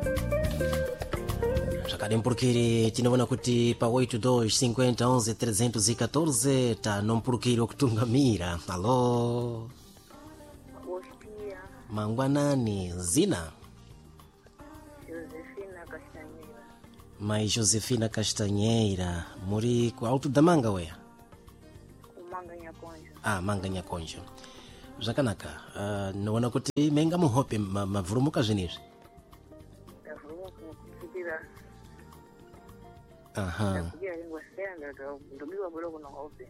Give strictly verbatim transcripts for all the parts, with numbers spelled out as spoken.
Zakadi mpurukiri tinaona kuti pa oito dois cinquenta onze trezentos e quatorze tá no mpurukiri okutungamira. Alô? Hostia. Mangwanani zina? Josefina Castanheira. Mai Josefina Castanheira, muri ku Alto da Manga weya? Kumanga Nyakonja. Ah, Manga Nyakonja. Zakanaka, uh, naona kuti menga muhope ma, mavurumuka zvinezvi. Ndavuma kufikira. Aha. Ndakugira lingua senda ndobiwa bolo kuna hope.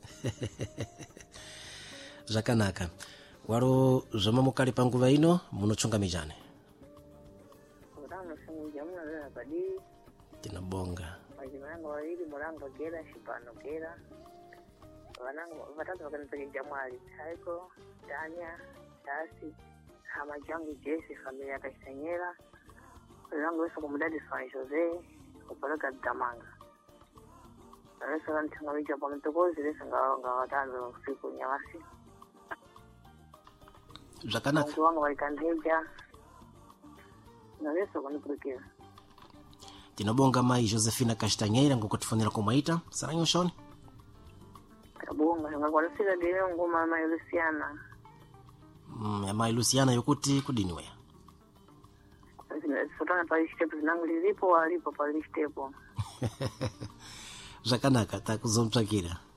Zakanaka. Waro zoma mukali panguva ino munochunga mijane. Kutano simu jamuna lera badi. Tinabonga. Majimanga wawili mulanga gera shipano gera. Wanangu watatu wakanipeleka Jamali. Haiko, Tanya, Tasi, hama jangu Jesse, familia Castanheira. Wanangu wesa kumudadi San Jose, kupeleka Damanga. Wesa wanitanga wija pa mtokozi, wesa nga watano siku nyawasi. Zakanaka. Mungu wangu waikandeja. Na wesa wanipelekea. Tinabonga mai Josefina Castanheira ngokutifonera kumaita. Saranyo shoni? Kabunga, ngakwalisika dile ngoma mai Luciana. Mm, mai Luciana yokuti kudini weya? Sotana pali stepu zinangu lilipo walipo pali stepu. Zakanaka takuzomtsvakira.